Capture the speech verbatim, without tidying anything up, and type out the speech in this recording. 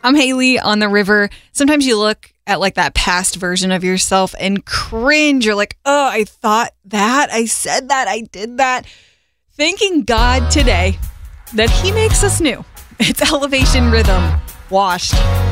I'm Haley on the river. Sometimes you look at like that past version of yourself and cringe. You're like, oh, I thought that, I said that, I did that. Thanking God today that he makes us new. It's Elevation Rhythm, Washed.